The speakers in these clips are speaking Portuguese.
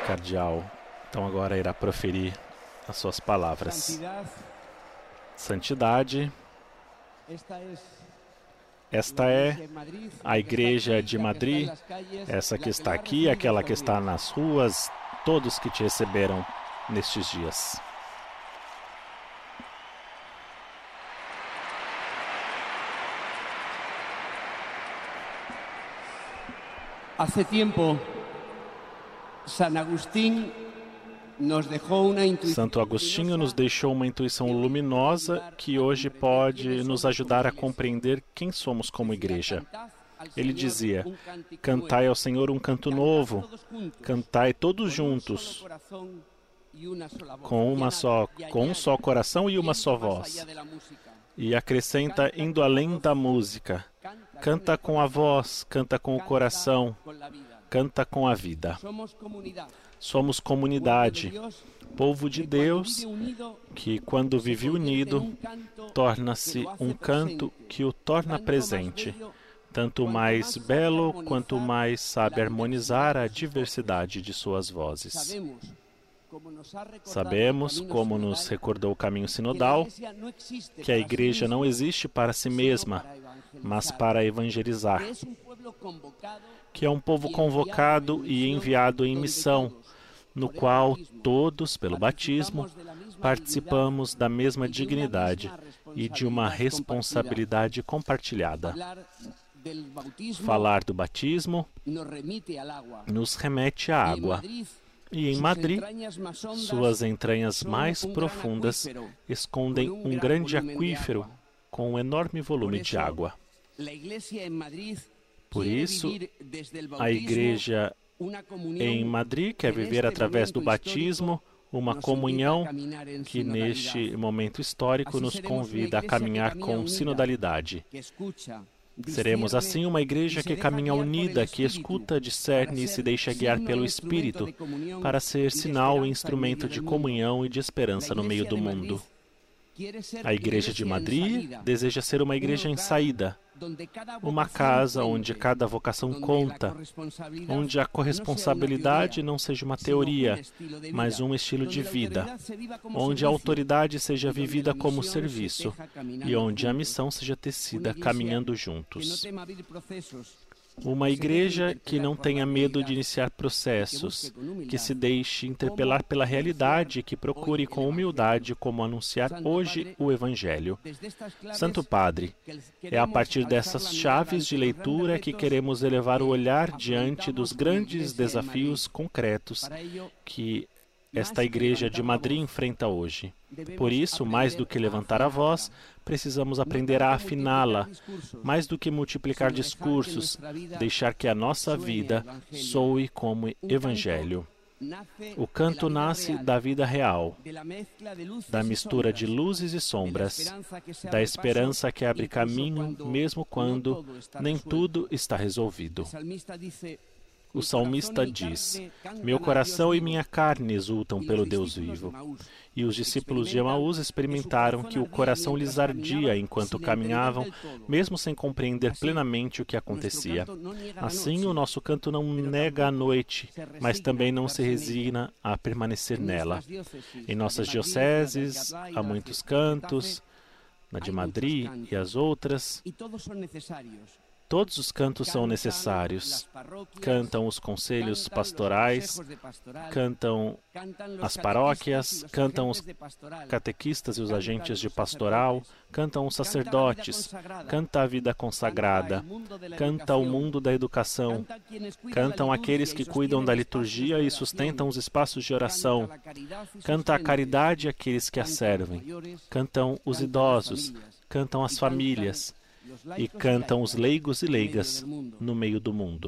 cardeal, então agora irá proferir as suas palavras. Santidade, esta é a Igreja de Madrid, essa que está aqui, aquela que está nas ruas, todos que te receberam nestes dias. Hace tiempo, San Agustín nos dejó una intuición. Santo Agostinho nos deixou uma intuição luminosa que hoje pode nos ajudar a compreender quem somos como igreja. Ele dizia: cantai ao Senhor um canto novo, cantai todos juntos, com um só coração e uma só voz. E acrescenta, indo além da música: canta com a voz, canta com o coração, canta com a vida. Somos comunidade, povo de Deus, que quando vive unido, torna-se um canto que o torna presente, tanto mais belo quanto mais sabe harmonizar a diversidade de suas vozes. Sabemos, como nos recordou o caminho sinodal, que a Igreja não existe para si mesma, mas para evangelizar, que é um povo convocado e enviado em missão, no qual todos, pelo batismo, participamos da mesma dignidade e de uma responsabilidade compartilhada. Falar do batismo nos remete à água. E em Madrid, suas entranhas mais profundas escondem um grande aquífero com um enorme volume de água. Por isso, a Igreja em Madrid quer viver através do batismo uma comunhão que, neste momento histórico, nos convida a caminhar com sinodalidade. Seremos assim uma igreja que caminha unida, que escuta, discerne e se deixa guiar pelo Espírito para ser sinal e instrumento de comunhão e de esperança no meio do mundo. A Igreja de Madrid deseja ser uma igreja em saída, uma casa onde cada vocação conta, onde a corresponsabilidade não seja uma teoria, mas um estilo de vida, onde a autoridade seja vivida como serviço e onde a missão seja tecida caminhando juntos. Uma igreja que não tenha medo de iniciar processos, que se deixe interpelar pela realidade e que procure com humildade como anunciar hoje o Evangelho. Santo Padre, é a partir dessas chaves de leitura que queremos elevar o olhar diante dos grandes desafios concretos que esta Igreja de Madrid enfrenta hoje. Por isso, mais do que levantar a voz, precisamos aprender a afiná-la, mais do que multiplicar discursos, deixar que a nossa vida soe como Evangelho. O canto nasce da vida real, da mistura de luzes e sombras, da esperança que abre caminho mesmo quando nem tudo está resolvido. O salmista diz: meu coração e minha carne exultam pelo Deus vivo. E os discípulos de Emaús experimentaram que o coração lhes ardia enquanto caminhavam, mesmo sem compreender plenamente o que acontecia. Assim, o nosso canto não nega a noite, mas também não se resigna a permanecer nela. Em nossas dioceses, há muitos cantos, na de Madrid e as outras. Todos os cantos são necessários. Cantam os conselhos pastorais, cantam as paróquias, cantam os catequistas e os agentes de pastoral, cantam os sacerdotes, canta a vida consagrada, canta o mundo da educação, cantam aqueles que cuidam da liturgia e sustentam os espaços de oração, canta a caridade aqueles que a servem, cantam os idosos, cantam as famílias, e cantam os leigos e leigas no meio do mundo.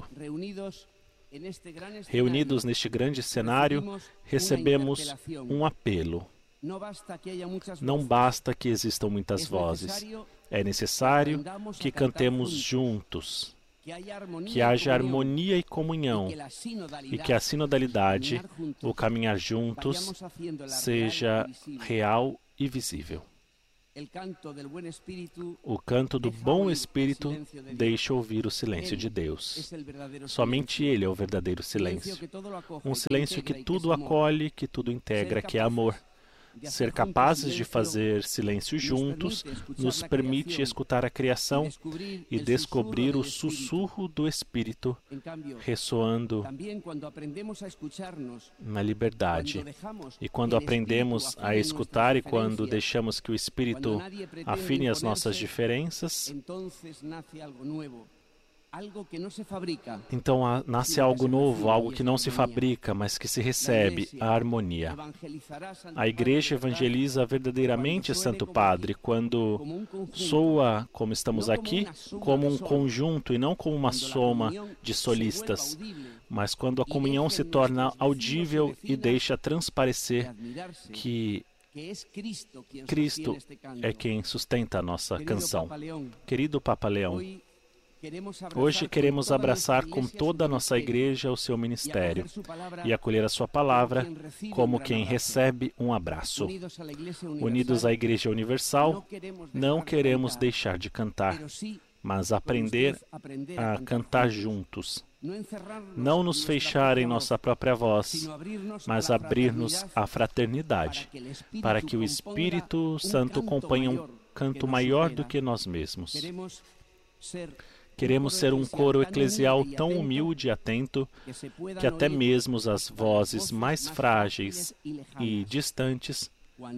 Reunidos neste grande cenário, recebemos um apelo. Não basta que existam muitas vozes. É necessário que cantemos juntos, que haja harmonia e comunhão, e que a sinodalidade, o caminhar juntos, seja real e visível. O canto do bom Espírito deixa ouvir o silêncio de Deus. Somente Ele é o verdadeiro silêncio. Um silêncio que tudo acolhe, que tudo integra, que é amor. Ser capazes de fazer silêncio juntos nos permite escutar a criação e descobrir o sussurro do Espírito ressoando na liberdade. E quando aprendemos a escutar e quando deixamos que o Espírito afine as nossas diferenças, então nasce algo novo, algo que não se fabrica, mas que se recebe, a harmonia. A Igreja evangeliza verdadeiramente, Santo Padre, quando soa, como estamos aqui, como um conjunto e não como uma soma de solistas, mas quando a comunhão se torna audível e deixa transparecer que Cristo é quem sustenta a nossa canção. Querido Papa Leão, hoje queremos abraçar com toda a nossa Igreja o seu ministério e acolher a sua palavra como quem recebe um abraço. Unidos à Igreja Universal, não queremos deixar de cantar, mas aprender a cantar juntos. Não nos fechar em nossa própria voz, mas abrir-nos à fraternidade, para que o Espírito Santo acompanhe um canto maior do que nós mesmos. Queremos ser um coro eclesial tão humilde e atento que até mesmo as vozes mais frágeis e distantes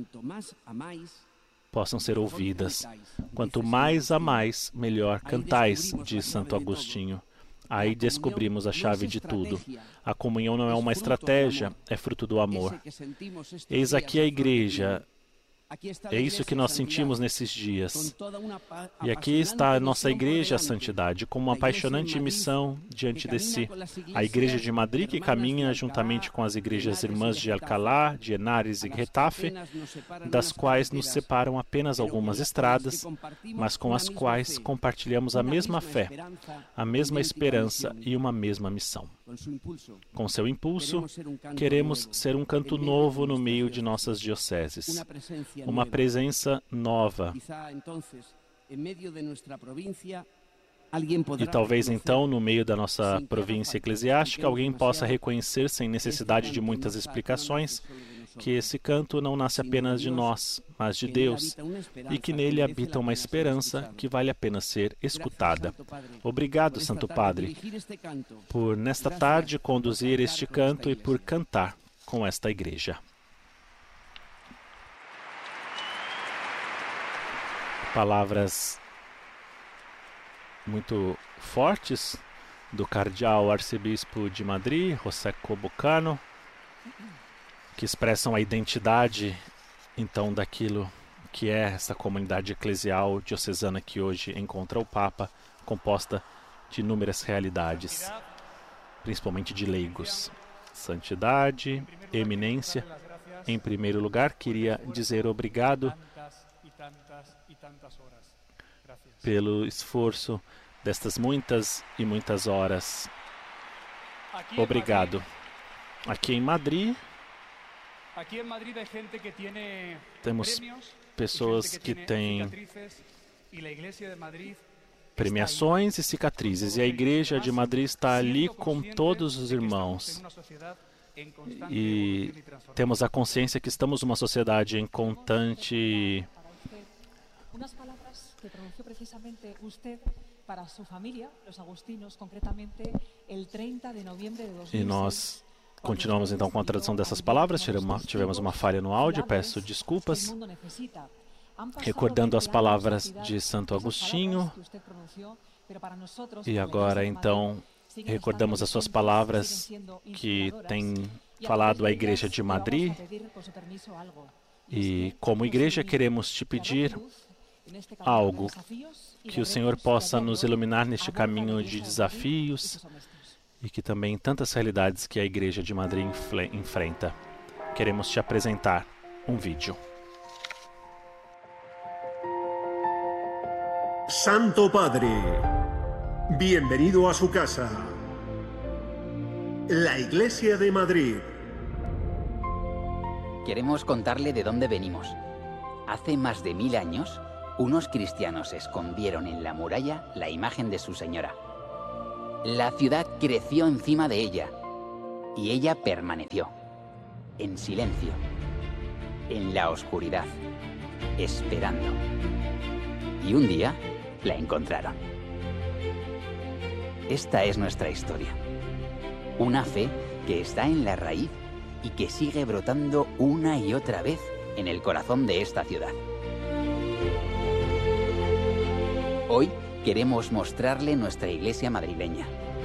possam ser ouvidas. Quanto mais amais, melhor cantais, diz Santo Agostinho. Aí descobrimos a chave de tudo. A comunhão não é uma estratégia, é fruto do amor. Eis aqui a Igreja. É isso que nós sentimos nesses dias. E aqui está a nossa Igreja, a Santidade, com uma apaixonante missão diante de si. A Igreja de Madrid, que caminha juntamente com as igrejas irmãs de Alcalá, de Henares e Getafe, das quais nos separam apenas algumas estradas, mas com as quais compartilhamos a mesma fé, a mesma esperança e uma mesma missão. Com seu impulso, queremos ser um canto novo no meio de nossas dioceses. Uma presença nova. E talvez então, no meio da nossa província eclesiástica, alguém possa reconhecer, sem necessidade de muitas explicações, que esse canto não nasce apenas de nós, mas de Deus, e que nele habita uma esperança que vale a pena ser escutada. Obrigado, Santo Padre, por nesta tarde conduzir este canto e por cantar com esta Igreja. Palavras muito fortes do cardeal arcebispo de Madrid, José Cobocano, que expressam a identidade, então, daquilo que é essa comunidade eclesial diocesana que hoje encontra o Papa, composta de inúmeras realidades, principalmente de leigos. Santidade, eminência. Em primeiro lugar, queria dizer obrigado pelo esforço destas muitas e muitas horas. Obrigado. Aqui em Madrid, temos pessoas que têm premiações e cicatrizes, e a Igreja de Madrid está ali com todos os irmãos. E temos a consciência que estamos numa sociedade em constante unas palabras que pronunció precisamente usted para su familia, los agustinos, concretamente el 30 de noviembre de 2006. E nós continuamos então com a tradução dessas palavras. Tivemos uma falha no áudio, peço desculpas. Recordando as palavras de Santo Agostinho. E agora então recordamos as suas palavras que tem falado a Igreja de Madrid. E como Igreja queremos te pedir algo, que o Senhor possa nos iluminar neste caminho de desafios e que também tantas realidades que a Igreja de Madrid enfrenta. Queremos te apresentar um vídeo. Santo Padre, bienvenido a su casa, la Iglesia de Madrid. Queremos contarle de dónde venimos. Hace más de 1000 años, unos cristianos escondieron en la muralla la imagen de su señora. La ciudad creció encima de ella y ella permaneció, en silencio, en la oscuridad, esperando. Y un día la encontraron. Esta es nuestra historia. Una fe que está en la raíz y que sigue brotando una y otra vez en el corazón de esta ciudad. Hoy queremos mostrarle nuestra iglesia madrileña.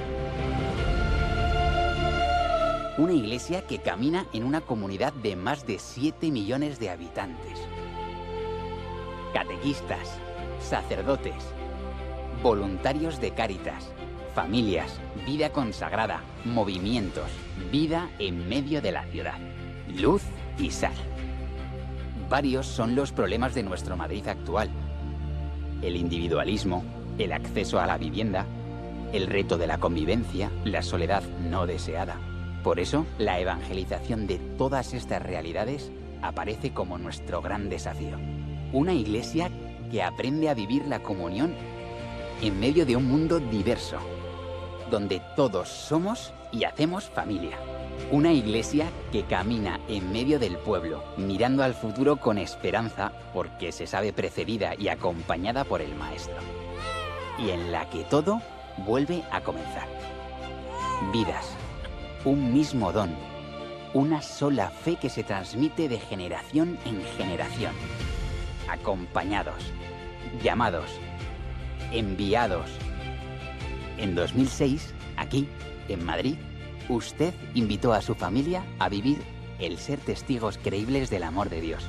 Una iglesia que camina en una comunidad de más de 7 millones de habitantes. Catequistas, sacerdotes, voluntarios de Cáritas, familias, vida consagrada, movimientos, vida en medio de la ciudad, luz y sal. Varios son los problemas de nuestro Madrid actual. El individualismo, el acceso a la vivienda, el reto de la convivencia, la soledad no deseada. Por eso, la evangelización de todas estas realidades aparece como nuestro gran desafío. Una iglesia que aprende a vivir la comunión en medio de un mundo diverso, donde todos somos y hacemos familia. Una iglesia que camina en medio del pueblo, mirando al futuro con esperanza, porque se sabe precedida y acompañada por el Maestro. Y en la que todo vuelve a comenzar. Vidas, un mismo don, una sola fe que se transmite de generación en generación. Acompañados, llamados, enviados. En 2006, aquí, en Madrid, usted invitó a su familia a vivir el ser testigos creíbles del amor de Dios.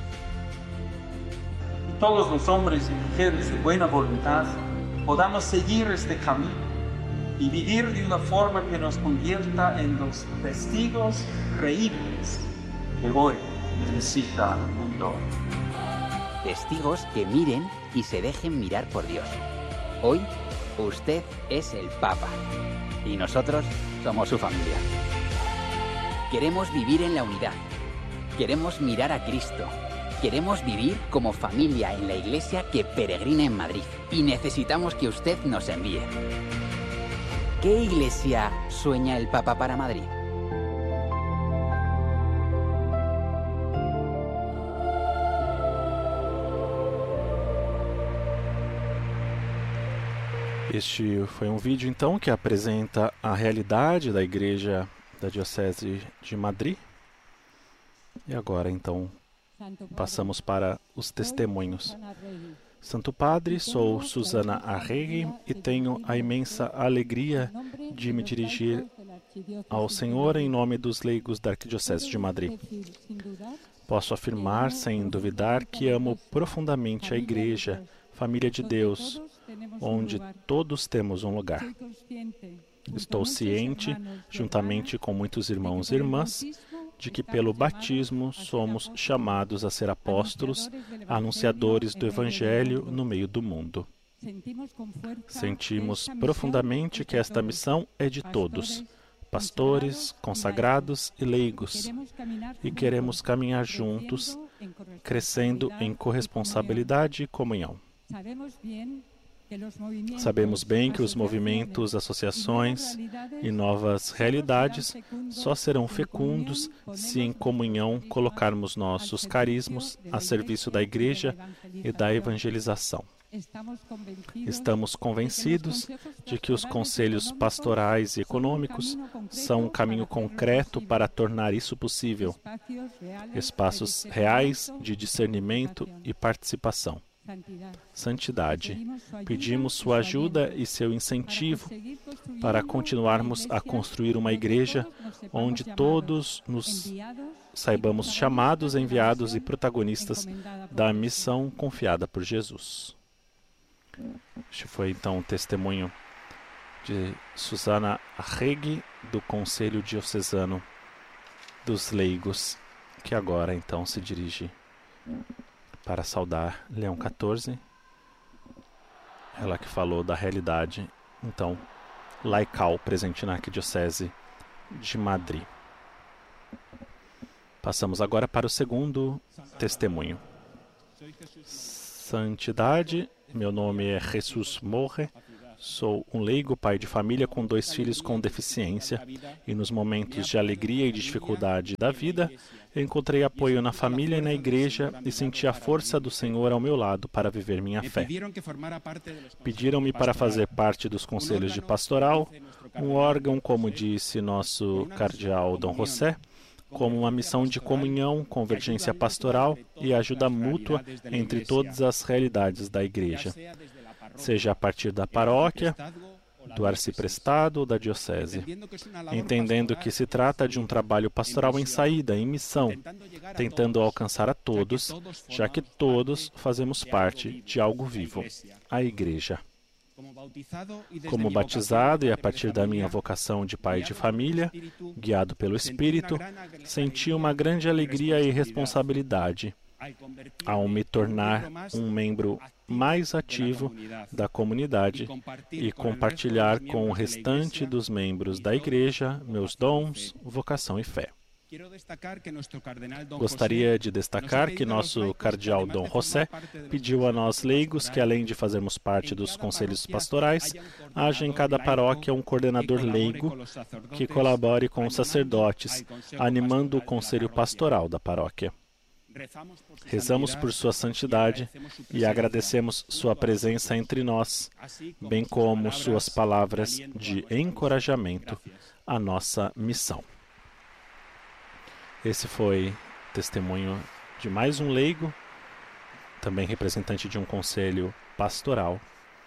Todos los hombres y mujeres de buena voluntad podamos seguir este camino y vivir de una forma que nos convierta en los testigos creíbles que hoy necesita el mundo. Testigos que miren y se dejen mirar por Dios. Hoy, usted es el Papa y nosotros somos su familia. Queremos vivir en la unidad. Queremos mirar a Cristo. Queremos vivir como familia en la iglesia que peregrina en Madrid. Y necesitamos que usted nos envíe. ¿Qué iglesia sueña el Papa para Madrid? Este foi um vídeo, então, que apresenta a realidade da Igreja da Diocese de Madrid. E agora, então, passamos para os testemunhos. Santo Padre, sou Susana Arregui e tenho a imensa alegria de me dirigir ao Senhor em nome dos leigos da Arquidiocese de Madrid. Posso afirmar, sem duvidar, que amo profundamente a Igreja, família de Deus, onde todos temos um lugar. Estou ciente, juntamente com muitos irmãos e irmãs, de que pelo batismo somos chamados a ser apóstolos, anunciadores do Evangelho no meio do mundo. Sentimos profundamente que esta missão é de todos, pastores, consagrados e leigos, e queremos caminhar juntos, crescendo em corresponsabilidade e comunhão. Sabemos bem que os movimentos, associações e novas realidades só serão fecundos se em comunhão colocarmos nossos carismas a serviço da Igreja e da evangelização. Estamos convencidos de que os conselhos pastorais e econômicos são um caminho concreto para tornar isso possível. Espaços reais de discernimento e participação. Santidade. Pedimos sua ajuda e seu incentivo para continuarmos a construir uma igreja onde todos nos saibamos chamados, enviados e protagonistas da missão confiada por Jesus. Este foi então o testemunho de Susana Arregui, do Conselho Diocesano dos Leigos, que agora então se dirige para saudar Leão XIV, ela que falou da realidade, então, laical presente na Arquidiocese de Madrid. Passamos agora para o segundo testemunho. Santidade, meu nome é Jesus Morre, sou um leigo pai de família com 2 filhos com deficiência e nos momentos de alegria e de dificuldade da vida, eu encontrei apoio na família e na igreja e senti a força do Senhor ao meu lado para viver minha fé. Pediram-me para fazer parte dos conselhos de pastoral, um órgão, como disse nosso cardeal Dom José, como uma missão de comunhão, convergência pastoral e ajuda mútua entre todas as realidades da igreja, seja a partir da paróquia, do arciprestado ou da diocese, entendendo que se trata de um trabalho pastoral em saída, em missão, tentando alcançar a todos, já que todos fazemos parte de algo vivo, a igreja. Como batizado e a partir da minha vocação de pai de família, guiado pelo Espírito, senti uma grande alegria e responsabilidade ao me tornar um membro mais ativo da comunidade e compartilhar com o restante dos membros da igreja meus dons, vocação e fé. Gostaria de destacar que nosso cardeal Dom José pediu a nós leigos que, além de fazermos parte dos conselhos pastorais, haja em cada paróquia um coordenador leigo que colabore com os sacerdotes, animando o conselho pastoral da paróquia. Rezamos por sua santidade e agradecemos sua presença entre nós, bem como suas palavras de encorajamento à nossa missão. Esse foi testemunho de mais um leigo, também representante de um conselho pastoral,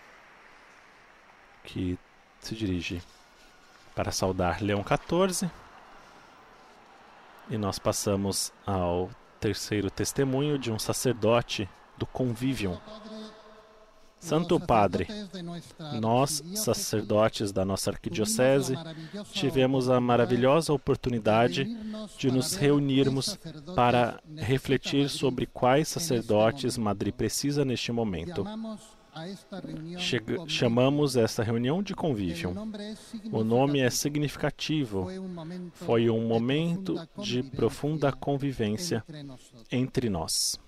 que se dirige para saudar Leão XIV. E nós passamos ao terceiro testemunho de um sacerdote do Convivium. Santo Padre, nós, sacerdotes da nossa arquidiocese, tivemos a maravilhosa oportunidade de nos reunirmos para refletir sobre quais sacerdotes Madrid precisa neste momento. Chamamos esta reunião de Convivium. O nome é significativo. Foi um momento de profunda convivência entre nós.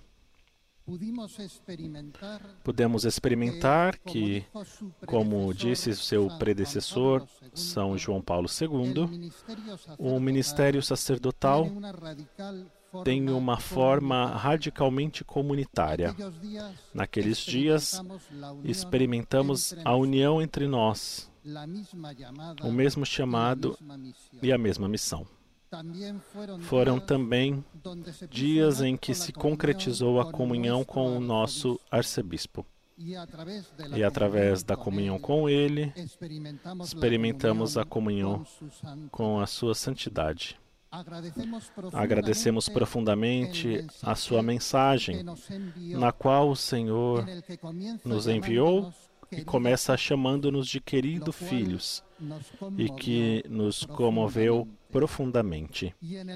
Pudemos experimentar que, como disse seu predecessor, São João Paulo II, o ministério sacerdotal tem uma forma radicalmente comunitária. Naqueles dias, experimentamos a união entre nós, o mesmo chamado e a mesma missão. Foram também dias em que se concretizou a comunhão com o nosso arcebispo. E através da comunhão com ele, experimentamos a comunhão com a sua santidade. Agradecemos profundamente a sua mensagem, na qual o Senhor nos enviou e começa chamando-nos de queridos filhos, e que nos comoveu profundamente.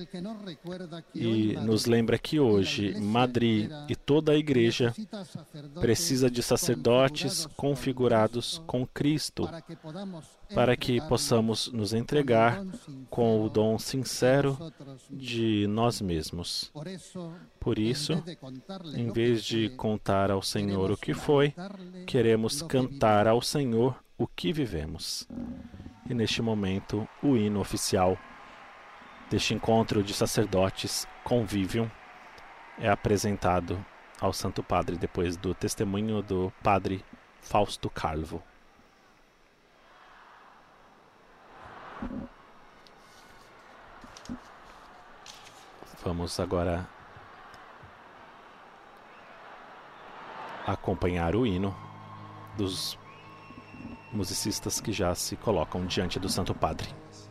E nos lembra que hoje, Madrid e toda a Igreja precisa de sacerdotes configurados com Cristo, para que possamos nos entregar com o dom sincero de nós mesmos. Por isso, em vez de contar ao Senhor o que foi, queremos cantar ao Senhor o que vivemos. E neste momento, o hino oficial deste encontro de sacerdotes Convivium é apresentado ao Santo Padre depois do testemunho do Padre Fausto Calvo. Vamos agora acompanhar o hino dos musicistas que já se colocam diante do Santo Padre.